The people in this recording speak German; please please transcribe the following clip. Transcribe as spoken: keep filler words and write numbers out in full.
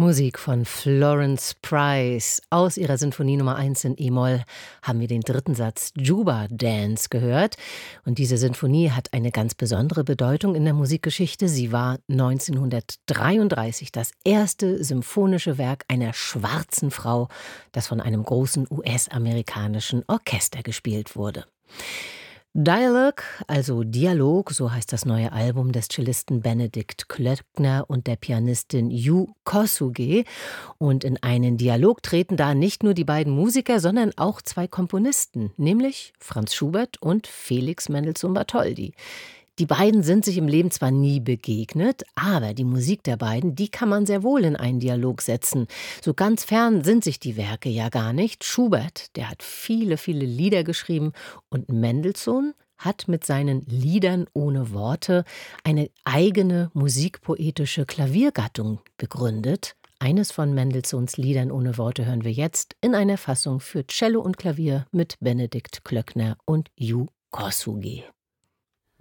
Musik von Florence Price. Aus ihrer Sinfonie Nummer eins in E-Moll haben wir den dritten Satz Juba Dance gehört. Und diese Sinfonie hat eine ganz besondere Bedeutung in der Musikgeschichte. Sie war neunzehnhundertdreiunddreißig das erste symphonische Werk einer schwarzen Frau, das von einem großen U S-amerikanischen Orchester gespielt wurde. Dialogue, also Dialog, so heißt das neue Album des Cellisten Benedikt Klöckner und der Pianistin Yu Kosuge. Und in einen Dialog treten da nicht nur die beiden Musiker, sondern auch zwei Komponisten, nämlich Franz Schubert und Felix Mendelssohn Bartholdy. Die beiden sind sich im Leben zwar nie begegnet, aber die Musik der beiden, die kann man sehr wohl in einen Dialog setzen. So ganz fern sind sich die Werke ja gar nicht. Schubert, der hat viele, viele Lieder geschrieben und Mendelssohn hat mit seinen Liedern ohne Worte eine eigene musikpoetische Klaviergattung begründet. Eines von Mendelssohns Liedern ohne Worte hören wir jetzt in einer Fassung für Cello und Klavier mit Benedikt Klöckner und Yu Kosuge.